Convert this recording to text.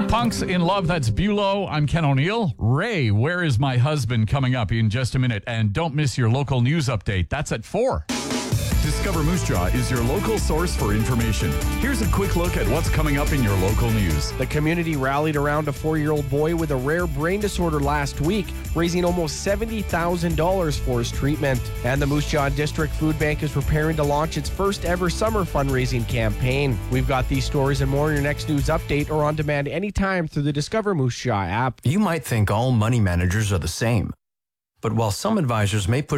Punks in Love, that's Bulow. I'm Ken O'Neill. Ray, Where Is My Husband? Coming up in just a minute. And don't miss your local news update. That's at 4. Discover Moose Jaw is your local source for information. Here's a quick look at what's coming up in your local news. The community rallied around a 4-year-old boy with a rare brain disorder last week, raising almost $70,000 for his treatment. And the Moose Jaw District Food Bank is preparing to launch its first ever summer fundraising campaign. We've got these stories and more in your next news update or on demand anytime through the Discover Moose Jaw app. You might think all money managers are the same. But while some advisors may put